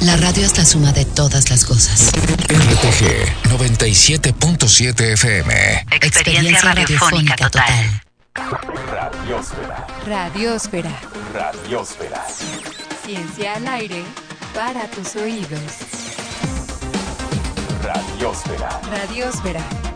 La radio es la suma de todas las cosas. RTG 97.7 FM. Experiencia radiofónica total. Radiosfera. Radiosfera. Radiosfera. Ciencia al aire para tus oídos. Radiosfera. Radiosfera.